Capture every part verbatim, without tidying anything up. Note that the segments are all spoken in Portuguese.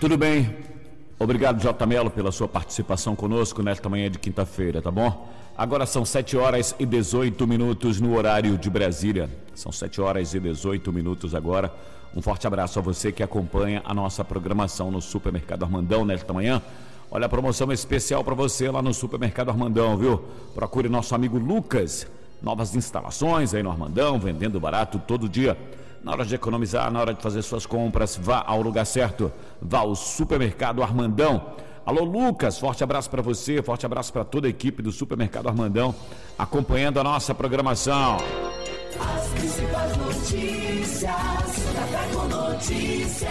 Tudo bem? Obrigado, J. Melo, pela sua participação conosco nesta manhã de quinta-feira, tá bom? Agora são sete horas e dezoito minutos no horário de Brasília. São sete horas e dezoito minutos agora. Um forte abraço a você que acompanha a nossa programação no Supermercado Armandão nesta manhã. Olha a promoção especial para você lá no Supermercado Armandão, viu? Procure nosso amigo Lucas. Novas instalações aí no Armandão, vendendo barato todo dia. Na hora de economizar, na hora de fazer suas compras, vá ao lugar certo. Vá ao Supermercado Armandão. Alô, Lucas, forte abraço para você, forte abraço para toda a equipe do Supermercado Armandão, acompanhando a nossa programação. As principais notícias, Café com Notícia.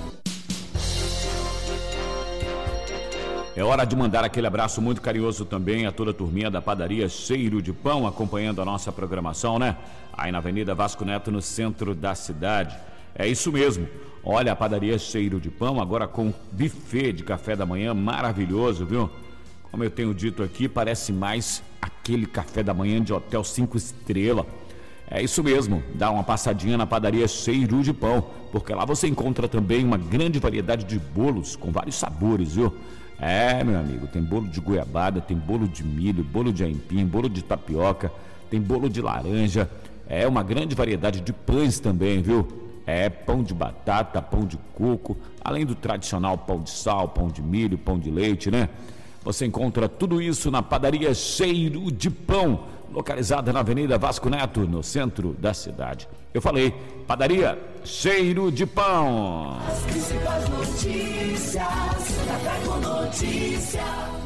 É hora de mandar aquele abraço muito carinhoso também a toda a turminha da padaria Cheiro de Pão, acompanhando a nossa programação, né? Aí na Avenida Vasco Neto, no centro da cidade. É isso mesmo. Olha, a padaria Cheiro de Pão, agora com buffet de café da manhã maravilhoso, viu? Como eu tenho dito aqui, parece mais aquele café da manhã de hotel cinco estrelas. É isso mesmo, dá uma passadinha na padaria Cheiro de Pão, porque lá você encontra também uma grande variedade de bolos com vários sabores, viu? É, meu amigo, tem bolo de goiabada, tem bolo de milho, bolo de aipim, bolo de tapioca, tem bolo de laranja, é uma grande variedade de pães também, viu? É pão de batata, pão de coco, além do tradicional pão de sal, pão de milho, pão de leite, né? Você encontra tudo isso na padaria Cheiro de Pão, localizada na Avenida Vasco Neto, no centro da cidade. Eu falei, padaria Cheiro de Pão. As principais notícias, Café com Notícia.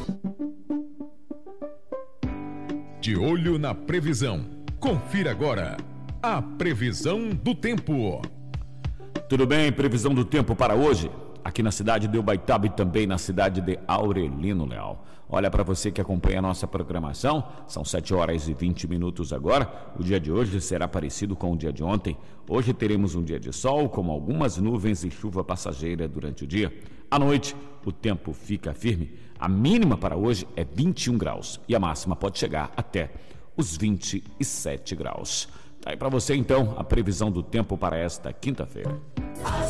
De olho na previsão. Confira agora a previsão do tempo. Tudo bem, previsão do tempo para hoje, aqui na cidade de Ubaitaba e também na cidade de Aurelino Leal. Olha, para você que acompanha a nossa programação, são sete horas e vinte minutos agora. O dia de hoje será parecido com o dia de ontem. Hoje teremos um dia de sol, com algumas nuvens e chuva passageira durante o dia. À noite, o tempo fica firme. A mínima para hoje é vinte e um graus e a máxima pode chegar até os vinte e sete graus. Tá aí para você então a previsão do tempo para esta quinta-feira.